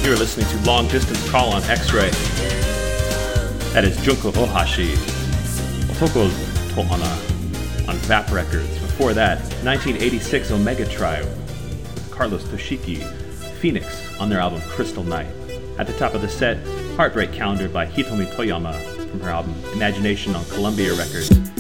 You're listening to Long Distance Call on X-Ray. That is Junko Ohashi, Otoko's Tohana on VAP Records. Before that, 1986 Omega Trio, Carlos Toshiki, Phoenix on their album Crystal Night. At the top of the set, Heartbreak Calendar by Hitomi Toyama from her album Imagination on Columbia Records.